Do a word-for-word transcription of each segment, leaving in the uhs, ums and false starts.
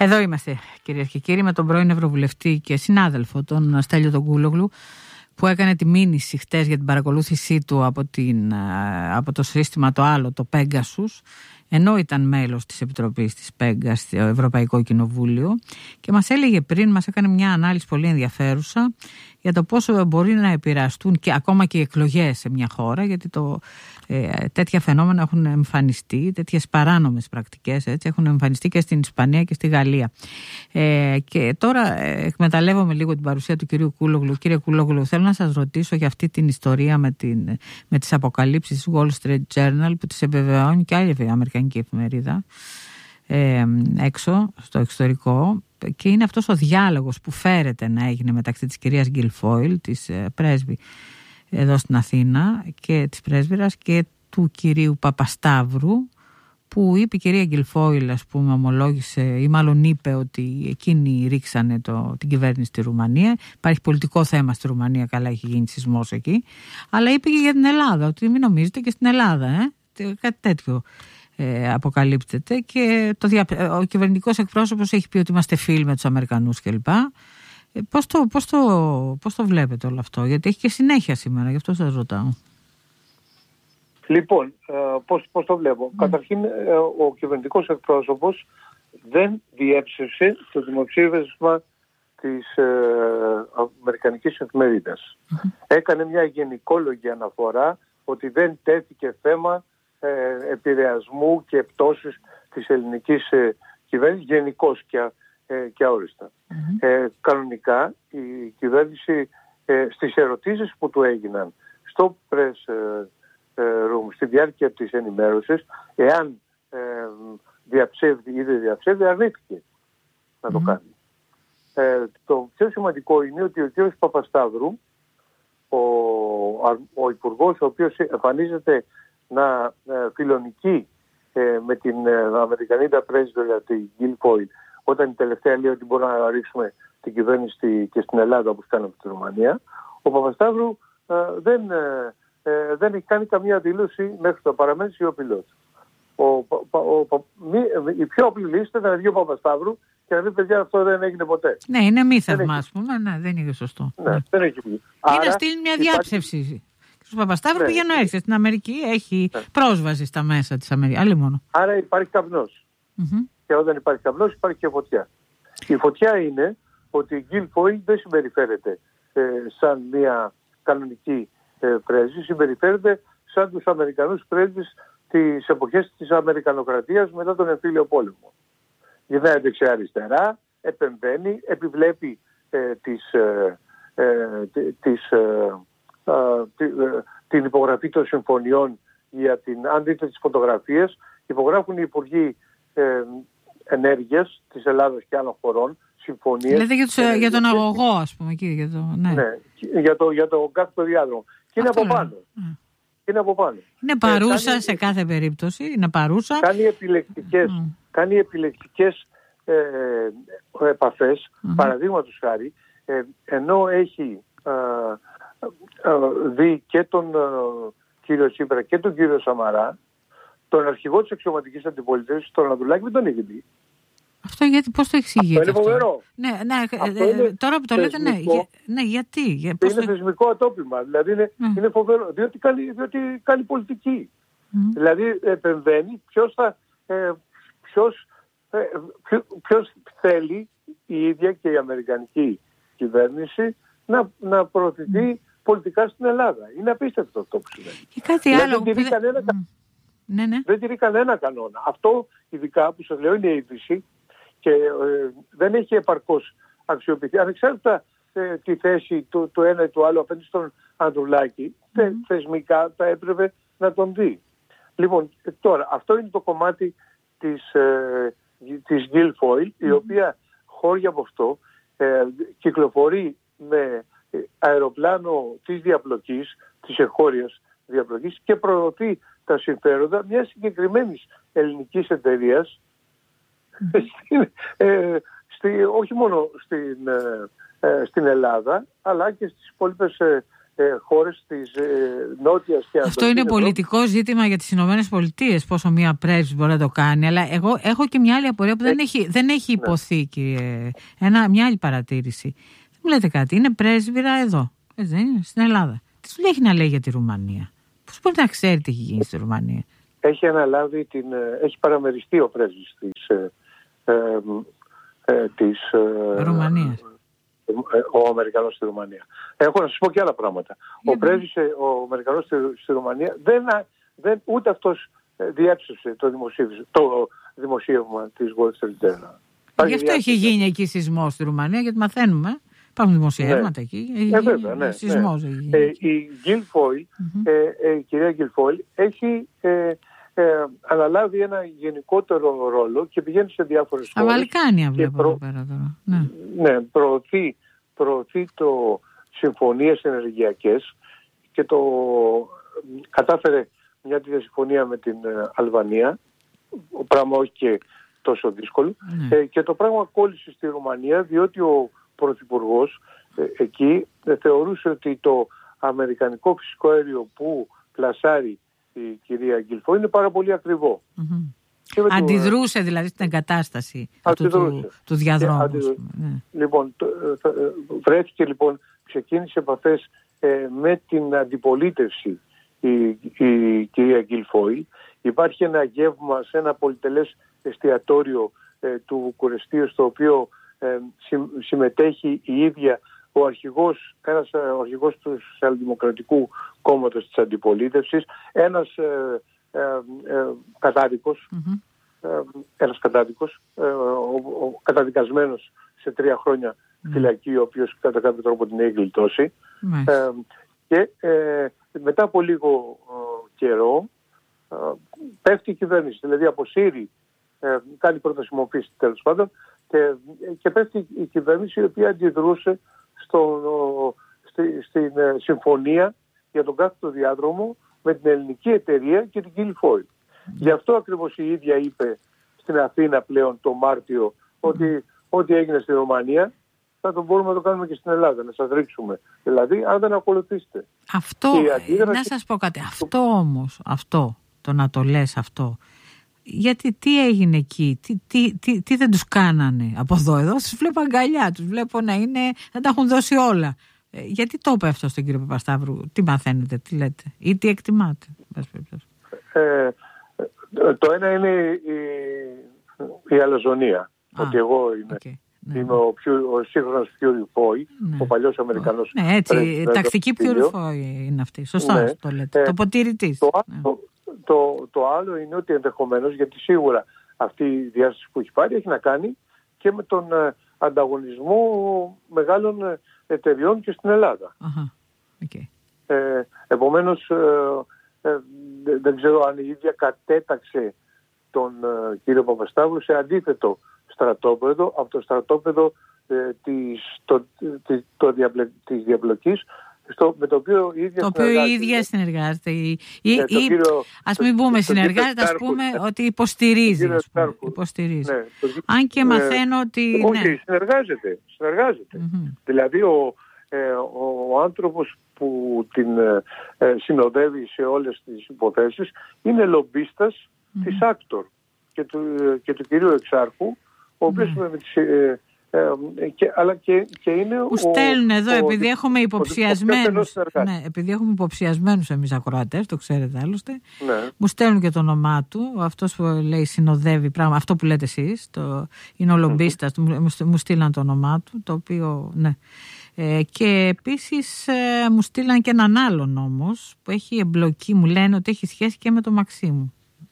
Εδώ είμαστε, κυρίες και κύριοι, με τον πρώην Ευρωβουλευτή και συνάδελφο, τον Στέλιο τον Κούλογλου, που έκανε τη μήνυση χτες για την παρακολούθησή του από, την, από το σύστημα το άλλο, το Pegasus, ενώ ήταν μέλος της Επιτροπής της Πέγκα στο Ευρωπαϊκό Κοινοβούλιο, και μας έλεγε πριν, μας έκανε μια ανάλυση πολύ ενδιαφέρουσα για το πόσο μπορεί να επηρεαστούν και ακόμα και οι εκλογές σε μια χώρα, γιατί το, ε, τέτοια φαινόμενα έχουν εμφανιστεί, τέτοιες παράνομες πρακτικές έτσι, έχουν εμφανιστεί και στην Ισπανία και στη Γαλλία. Ε, και τώρα ε, εκμεταλλεύομαι λίγο την παρουσία του κυρίου Κούλογλου. Κύριε Κούλογλου, θέλω να σας ρωτήσω για αυτή την ιστορία με, την, με τις αποκαλύψεις της Wall Street Journal, που τις επιβεβαιώνει και άλλη αμερικανική εφημερίδα ε, έξω στο εξωτερικό, και είναι αυτός ο διάλογος που φέρεται να έγινε μεταξύ της κυρίας Γκιλφόιλ, της ε, πρέσβη εδώ στην Αθήνα, και της πρέσβυρας, και του κυρίου Παπασταύρου, που είπε η κυρία Γκιλφόιλ, ας πούμε, ομολόγησε ή μάλλον είπε ότι εκείνοι ρίξανε το, την κυβέρνηση στη Ρουμανία. Υπάρχει πολιτικό θέμα στη Ρουμανία, καλά, έχει γίνει σεισμός εκεί, αλλά είπε και για την Ελλάδα, ότι μην νομίζετε και στην Ελλάδα ε, κάτι τέτοιο Ε, αποκαλύπτεται, και το δια... ο κυβερνητικός εκπρόσωπος έχει πει ότι είμαστε φίλοι με τους Αμερικανούς κλπ. Ε, πώς, το, πώς, το, πώς το βλέπετε όλο αυτό, γιατί έχει και συνέχεια σήμερα, γι' αυτό σας ρωτάω. Λοιπόν, ε, πώς, πώς το βλέπω. Mm. Καταρχήν, ε, ο κυβερνητικός εκπρόσωπος δεν διέψευσε το δημοψήφισμα της ε, Αμερικανικής εφημερίδας. Mm. Έκανε μια γενικόλογη αναφορά ότι δεν τέθηκε θέμα Ε, επηρεασμού και πτώσης της ελληνικής ε, κυβέρνησης γενικώς και, ε, και αόριστα. Mm-hmm. Ε, κανονικά η κυβέρνηση ε, στις ερωτήσεις που του έγιναν στο press ε, ε, room στη διάρκεια της ενημέρωσης, εάν ε, διαψεύδει ή δεν διαψεύδει, αρνήθηκε να το mm-hmm. κάνει. Ε, το πιο σημαντικό είναι ότι ο κ. Παπασταύρου, ο, ο υπουργός ο οποίος εμφανίζεται να ε, φιλονικεί ε, με την ε, Αμερικανίδα πρέσβυρα, τη Γκιλφόιλ, όταν η τελευταία λέει ότι μπορούμε να ρίξουμε την κυβέρνηση και στην Ελλάδα όπως κάναμε στη Ρουμανία, ο Παπασταύρου ε, δεν, ε, ε, δεν έχει κάνει καμία δήλωση μέχρι το παραμένει σιωπηλός. Ο, ο, ο, η πιο απλή λύση ήταν να βγει ο Παπασταύρου και να πει, παιδιά, αυτό δεν έγινε ποτέ. Ναι, είναι μύθευμα, ας πούμε, ναι, δεν είναι σωστό. Ναι, ναι. Δεν έχει βγει. Ή να στείλει μια διάψευση. Υπάρχει... Ο Παπασταύρου ναι, πήγε να έρθει στην Αμερική, έχει ναι. πρόσβαση στα μέσα της Αμερικής. Άλλη μόνο. Άρα υπάρχει καπνός. Mm-hmm. Και όταν υπάρχει καπνός υπάρχει και φωτιά. Η φωτιά είναι ότι η Γκιλφόιλ δεν συμπεριφέρεται ε, σαν μια κανονική ε, πρέσβη, συμπεριφέρεται σαν τους Αμερικανούς πρέσβεις τις εποχές της Αμερικανοκρατίας μετά τον εμφύλιο πόλεμο. Γυρνάει δεξιά-αριστερά, επεμβαίνει, επιβλέπει ε, τις, ε, ε, τις ε, Uh, την υπογραφή των συμφωνιών για την, αν δείτε τις φωτογραφίες, υπογράφουν οι υπουργοί ε, ενέργειας της Ελλάδας και άλλων χωρών συμφωνίες. Λέτε για, τους, για τον αγωγό, ας πούμε, κύριε, για το, ναι. Ναι, για το, για το κάθετο διάδρομο. Και είναι από πάνω. Mm. Είναι από πάνω. Είναι παρούσα ε, σε κάνει, κάθε περίπτωση, είναι παρούσα. Κάνει επιλεκτικές, mm. κάνει επιλεκτικές ε, επαφές, mm-hmm. παραδείγματος χάρη, ε, ενώ έχει ε, δει και τον uh, κύριο Τσίπρα και τον κύριο Σαμαρά, τον αρχηγό της αξιωματικής αντιπολίτευσης, τον Ανδρουλάκη, δεν τον έχει δει. Αυτό γιατί, πώς το εξηγείτε? Αυτό είναι φοβερό. Ναι, ναι, ε, τώρα που το λέτε, ναι, για, ναι, γιατί? Για, πώς είναι το... θεσμικό ατόπιμα, δηλαδή είναι, mm. είναι φοβερό, διότι κάνει, διότι κάνει πολιτική. Mm. Δηλαδή επεμβαίνει ποιος, θα, ε, ποιος, ε, ποιος, ποιος θέλει η ίδια και η αμερικανική κυβέρνηση να, να προωθηθεί mm. πολιτικά στην Ελλάδα. Είναι απίστευτο αυτό που συμβαίνει. Και κάτι δηλαδή, άλλο. Δεν τηρεί, που... κανένα... mm. ναι, ναι. δεν τηρεί κανένα κανόνα. Αυτό ειδικά που σας λέω είναι είδηση και ε, δεν έχει επαρκώς αξιοποιηθεί. Ανεξάρτητα ε, τη θέση του, του ένα ή του άλλου απέναντι στον Ανδρουλάκη, mm. θε, θεσμικά θα έπρεπε να τον δει. Λοιπόν, τώρα, αυτό είναι το κομμάτι της, ε, της Γκιλφόιλ, mm. η οποία χώρια από αυτό ε, κυκλοφορεί με αεροπλάνο της διαπλοκής, της εγχώριας διαπλοκής, και προωθεί τα συμφέροντα μιας συγκεκριμένης ελληνικής εταιρείας, mm. στην, ε, στη, όχι μόνο στην, ε, στην Ελλάδα, αλλά και στις υπόλοιπες ε, ε, χώρες της ε, Νότιας και Ανατολικής. Αυτό είναι πολιτικό ζήτημα για τις Ηνωμένες Πολιτείες, πόσο μία πρέσβη μπορεί να το κάνει. Αλλά εγώ έχω και μια άλλη απορία που δεν έχει, δεν έχει υποθεί, ναι. κύριε. Ένα, μια άλλη παρατήρηση. Δεν μου λέτε κάτι, είναι πρέσβυρα εδώ, έτσι δεν είναι, στην Ελλάδα. Τι του έχει να λέει για τη Ρουμανία? Πώς μπορεί να ξέρει τι έχει γίνει στη Ρουμανία? Έχει αναλάβει την, έχει παραμεριστεί ο πρέσβης της, ε, ε, ε, της ε, Ρουμανίας. Ο Αμερικανός στη Ρουμανία. Έχω να σας πω και άλλα πράγματα. Yeah. Ο πρέσβης, ο Αμερικανός στη, στη Ρουμανία, δεν, δεν, ούτε αυτός διέψευσε το, το δημοσίευμα της Wall Street Journal. Γι' αυτό έχει γίνει εκεί σεισμός στη Ρουμανία, γιατί μαθαίνουμε. Υπάρχουν δημοσιεύματα, ναι. εκεί. Ε, βέβαια, ναι, σεισμός ναι. έχει γίνει. Ε, η Guilfoyle, mm-hmm. ε, ε, η κυρία Guilfoyle, έχει ε, ε, αναλάβει ένα γενικότερο ρόλο και πηγαίνει σε διάφορες χώρες. Στα Βαλκάνια βλέπω προ... εδώ πέρα τώρα. Ναι, ναι προωθεί, προωθεί το συμφωνίες ενεργειακές και το κατάφερε μια τέτοια συμφωνία με την Αλβανία, ο πράγμα όχι και τόσο δύσκολο, ναι. ε, και το πράγμα κόλλησε στη Ρουμανία διότι ο Πρωθυπουργός ε, εκεί ε, θεωρούσε ότι το αμερικανικό φυσικό αέριο που πλασάρει η κυρία Guilfoyle είναι πάρα πολύ ακριβό. Mm-hmm. Αντιδρούσε το, δηλαδή στην εγκατάσταση του, του, του διαδρόμου. Ναι. Λοιπόν, το, ε, βρέθηκε λοιπόν, ξεκίνησε επαφές ε, με την αντιπολίτευση η, η κυρία Guilfoyle. Υπάρχει ένα γεύμα σε ένα πολυτελές εστιατόριο ε, του Βουκουρεστίου, στο οποίο ε, συμμετέχει η ίδια ο αρχηγός, ένας ο αρχηγός του Σοσιαλδημοκρατικού Κόμματος της Αντιπολίτευσης, ένας ε, ε, ε, κατάδικος, mm-hmm. ε, ένας κατάδικος, ε, ο, ο καταδικασμένος σε τρία χρόνια mm-hmm. φυλακή, ο οποίος κατά κάποιο τρόπο την έχει γλιτώσει. Mm-hmm. Ε, και ε, μετά από λίγο ε, καιρό ε, πέφτει η κυβέρνηση, δηλαδή αποσύρει, ε, κάνει προτασιμοποίηση τέλος πάντων, και, και πέφτει η κυβέρνηση, η οποία αντιδρούσε στο, στη, στην ε, συμφωνία για τον κάθετο διάδρομο με την ελληνική εταιρεία και την Guilfoyle. Mm. Γι' αυτό ακριβώς η ίδια είπε στην Αθήνα πλέον το Μάρτιο mm. ότι ό,τι έγινε στη Ρουμανία θα το μπορούμε να το κάνουμε και στην Ελλάδα, να σας ρίξουμε. Δηλαδή, αν δεν ακολουθήσετε. Αυτό, αντίδραση... να σας πω κάτι, αυτό όμως, αυτό, το να το λες αυτό, γιατί τι έγινε εκεί, τι, τι, τι, τι δεν τους κάνανε από εδώ, εδώ τους βλέπω αγκαλιά, τους βλέπω να είναι, να τα έχουν δώσει όλα. Ε, γιατί το είπε αυτό στον κύριο Παπασταύρου, τι μαθαίνετε, τι λέτε ή τι εκτιμάτε? Ε, το ένα είναι η, η αλαζονία, Α, ότι εγώ είμαι, okay, ναι. είμαι ο, ο σύγχρονος Purify, ναι. ο παλιός Αμερικανός. Ναι, έτσι, πρέσβης, τακτική Purify είναι αυτή, σωστά ναι. το λέτε, ε, το ποτήρητής. Το, ναι. το, το, το άλλο είναι ότι ενδεχομένως, γιατί σίγουρα αυτή η διάσταση που έχει πάρει έχει να κάνει και με τον ε, ανταγωνισμό μεγάλων ε, εταιριών και στην Ελλάδα. Αχα, okay. ε, επομένως, ε, ε, δεν, δεν ξέρω αν η ίδια κατέταξε τον ε, κύριο Παπασταύρου σε αντίθετο στρατόπεδο, από το στρατόπεδο ε, της, το, το, το διαπλε, της διαπλοκής, στο, με το οποίο η ίδια το οποίο η ίδια συνεργάζεται. Ή, ή, ναι, ή, κύριο, ας μην πούμε συνεργάζεται, ας πούμε ότι υποστηρίζει. Ας πούμε, υποστηρίζει. Ναι, το, αν και ναι, μαθαίνω ότι... Όχι, ναι. συνεργάζεται. συνεργάζεται. Mm-hmm. Δηλαδή ο, ε, ο, ο άνθρωπος που την ε, συνοδεύει σε όλες τις υποθέσεις είναι λομπίστας mm-hmm. της Άκτορ και του, και του κυρίου Εξάρχου, ο οποίος mm-hmm. με τις... Ε, Ε, και, αλλά και, και είναι που στέλνουν εδώ, ο, επειδή, ο, έχουμε υποψιασμένους, ναι, επειδή έχουμε υποψιασμένους εμείς ακροατές, το ξέρετε άλλωστε, ναι. μου στέλνουν και το όνομά του, αυτός που λέει συνοδεύει πράγμα, αυτό που λέτε εσείς, το, είναι ο λομπίστας, mm-hmm. μου, μου στείλαν το όνομά του, το οποίο, ναι. Ε, και επίσης ε, μου στείλαν και έναν άλλον όμως, που έχει εμπλοκή, μου λένε ότι έχει σχέση και με το Μαξίμου.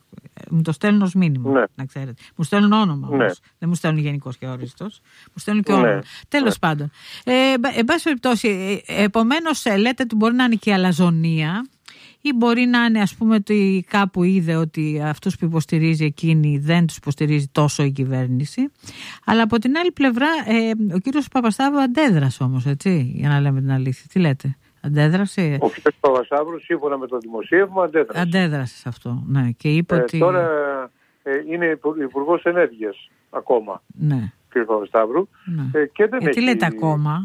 Μου το στέλνουν ως μήνυμα, ναι. να ξέρετε. Μου στέλνουν όνομα όμως. Ναι. Δεν μου στέλνουν γενικός και όριστος. Μου στέλνουν και όνομα. Ναι. Τέλος ναι. πάντων. Ε, εν πάση περιπτώσει, επομένως λέτε ότι μπορεί να είναι και η αλαζονία ή μπορεί να είναι, ας πούμε, ότι κάπου είδε ότι αυτούς που υποστηρίζει εκείνη δεν τους υποστηρίζει τόσο η κυβέρνηση. Αλλά από την άλλη πλευρά, ε, ο κύριος Παπασταύρου αντέδρασε όμως, έτσι, για να λέμε την αλήθεια. Τι λέτε? Αντέδρασε. Ο κ. Παπασταύρου, σύμφωνα με το δημοσίευμα, αντέδρασε. Αντέδρασε σε αυτό, ναι. Και είπε ε, ότι... Τώρα ε, είναι υπουργός ενέργειας ακόμα, ναι. κ. Παπασταύρου. Ναι. Ε, και δεν ε, τι έχει... λέτε ακόμα?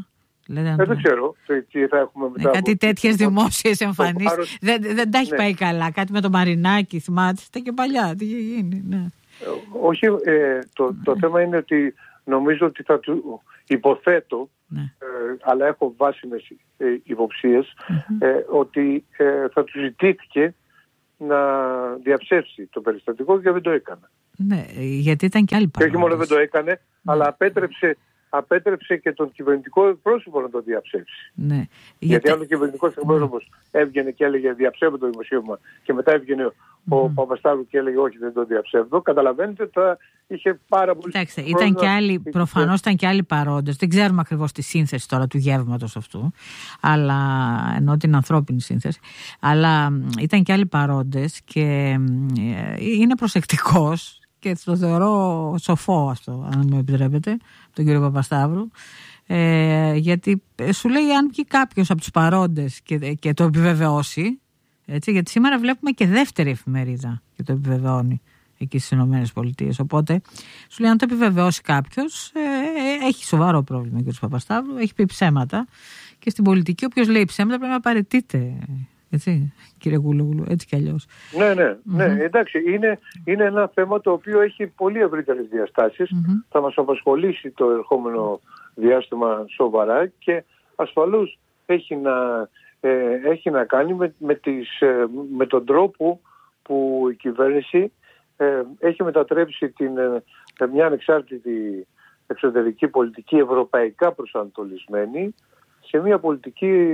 Λέτε, δεν ξέρω τι θα έχουμε μετά. Ε, κάτι τέτοιες δημόσιες εμφανίσεις. Δεν, δεν τα έχει ναι. πάει καλά. Κάτι με το Μαρινάκι, θυμάστε και παλιά. Τι είχε γίνει. Ναι. Όχι, ε, το, το θέμα είναι ότι νομίζω ότι θα του υποθέτω, ναι. ε, αλλά έχω βάσιμες ε, υποψίες, mm-hmm. ε, ότι ε, θα του ζητήθηκε να διαψεύσει το περιστατικό και δεν το έκανε. Ναι, γιατί ήταν και άλλοι παράγοντες. Και όχι μόνο δεν το έκανε, ναι. αλλά απέτρεψε, απέτρεψε και τον κυβερνητικό εκπρόσωπο να το διαψεύσει. Ναι. Γιατί, γιατί αν ο κυβερνητικός εκπρόσωπος ναι. έβγαινε και έλεγε διαψεύω το δημοσίευμα και μετά έβγαινε mm-hmm. ο Παπασταύρου και έλεγε όχι δεν το διαψεύδω, καταλαβαίνετε ότι θα είχε πάρα πολύ... Κοιτάξτε, ήταν και άλλοι, προφανώς ήταν και άλλοι παρόντες. Δεν ξέρουμε ακριβώς τη σύνθεση τώρα του γεύματος αυτού, αλλά, ενώ την ανθρώπινη σύνθεση, αλλά ήταν και άλλοι παρόντες και είναι προσεκτικός και το θεωρώ σοφό αυτό, αν μου επιτρέπετε, τον κύριο Παπασταύρου. Ε, γιατί σου λέει αν βγει κάποιος από τους παρόντες και, και το επιβεβαιώσει, έτσι, γιατί σήμερα βλέπουμε και δεύτερη εφημερίδα και το επιβεβαιώνει εκεί στις Ηνωμένες Πολιτείες. Οπότε σου λέει αν το επιβεβαιώσει κάποιος, ε, έχει σοβαρό πρόβλημα ο κ. Παπασταύρου, έχει πει ψέματα και στην πολιτική όποιος λέει ψέματα πρέπει να παραιτείται. Έτσι, κύριε Κούλογλου, έτσι κι αλλιώς. Ναι, ναι, ναι. Mm-hmm. Εντάξει, είναι, είναι ένα θέμα το οποίο έχει πολύ ευρύτερες διαστάσεις. Mm-hmm. Θα μας απασχολήσει το ερχόμενο διάστημα σοβαρά και ασφαλώς έχει να, ε, έχει να κάνει με, με, τις, ε, με τον τρόπο που η κυβέρνηση ε, έχει μετατρέψει την, ε, μια ανεξάρτητη εξωτερική πολιτική ευρωπαϊκά προσανατολισμένη σε μια πολιτική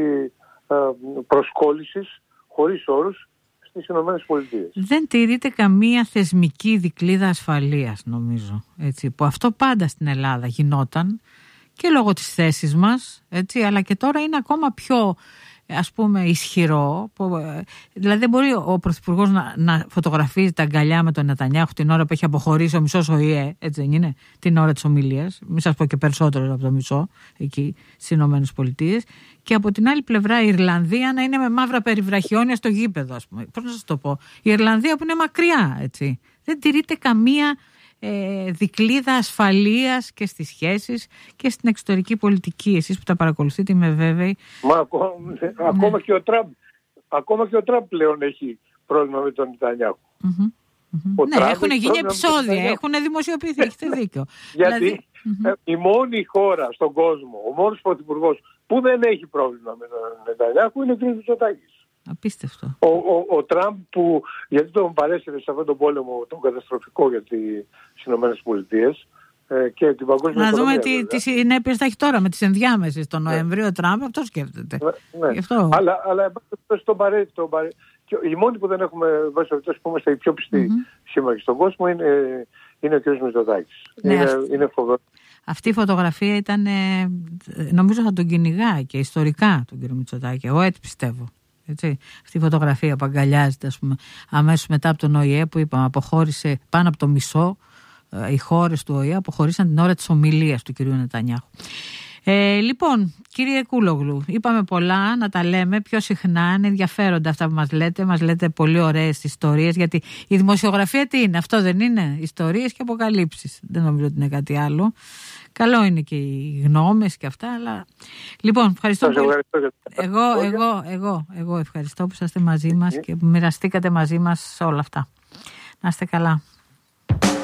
προσκόλλησης χωρίς όρους στις Ηνωμένες Πολιτείες. Δεν τηρείται καμία θεσμική δικλείδα ασφαλείας, νομίζω, έτσι, που αυτό πάντα στην Ελλάδα γινόταν και λόγω της θέσης μας, έτσι, αλλά και τώρα είναι ακόμα πιο, ας πούμε, ισχυρό. Που, δηλαδή δεν μπορεί ο Πρωθυπουργός να, να φωτογραφίζει τα αγκαλιά με τον Νετανιάχου την ώρα που έχει αποχωρήσει ο μισός ΟΗΕ, έτσι δεν είναι, την ώρα της ομιλίας, μην σας πω και περισσότερο από το μισό εκεί στις Ηνωμένες Πολιτείες, και από την άλλη πλευρά η Ιρλανδία να είναι με μαύρα περιβραχιόνια στο γήπεδο, ας πούμε. Πώς να σας το πω, η Ιρλανδία που είναι μακριά, έτσι. Δεν τηρείται καμία ε, δικλείδα ασφαλείας και στις σχέσεις και στην εξωτερική πολιτική. Εσείς που τα παρακολουθείτε, είμαι βέβαιη. Μα ακόμα, ναι. ακόμα, και ο Τραμπ, ακόμα και ο Τραμπ πλέον έχει πρόβλημα με τον Νετανιάχου. Mm-hmm. Mm-hmm. Ναι, έχουν γίνει επεισόδια, έχουν δημοσιοποιηθεί, έχετε δίκιο. Γιατί δηλαδή, mm-hmm. η μόνη χώρα στον κόσμο, ο μόνος πρωθυπουργός που δεν έχει πρόβλημα με τον Νετανιάχου είναι ο κ. Μητσοτάκης. Απίστευτο. Ο, ο, ο Τραμπ που, γιατί τον παρέσυρε σε αυτόν τον πόλεμο τον καταστροφικό για τις Ηνωμένες Πολιτείες ε, και την παγκόσμια οικονομία. Να δούμε τι συνέπειες θα έχει τώρα με τις ενδιάμεσες τον Νοέμβριο. Ναι. Ο Τραμπ αυτό σκέφτεται. Ναι, ναι. Αυτό. Αλλά, αλλά τον παρέ, τον παρέ, και οι μόνοι που δεν έχουμε βάσει αυτές που είμαστε οι πιο πιστοί mm-hmm. σύμμαχοι στον κόσμο είναι, είναι ο κ. Μητσοτάκης. Ναι, είναι, αυτή, είναι φοβερό. Αυτή η φωτογραφία ήταν, νομίζω θα τον κυνηγάει και ιστορικά τον κ. Μητσοτάκη. Εγώ έτσι πιστεύω. Έτσι. Αυτή η φωτογραφία που αγκαλιάζεται, ας πούμε, αμέσως μετά από τον ΟΗΕ που είπαμε αποχώρησε πάνω από το μισό, οι χώρες του ΟΗΕ αποχωρήσαν την ώρα της ομιλίας του κυρίου Νετανιάχου. Ε, λοιπόν, κύριε Κούλογλου, είπαμε πολλά, να τα λέμε πιο συχνά, είναι ενδιαφέροντα αυτά που μας λέτε, μας λέτε πολύ ωραίες ιστορίες, γιατί η δημοσιογραφία τι είναι, αυτό δεν είναι, ιστορίες και αποκαλύψεις, δεν νομίζω ότι είναι κάτι άλλο. Καλό είναι και οι γνώμες και αυτά, αλλά... Λοιπόν, ευχαριστώ πολύ. Εγώ, εγώ, εγώ, εγώ ευχαριστώ που είσαστε μαζί μας και που μοιραστήκατε μαζί μας όλα αυτά. Να είστε καλά.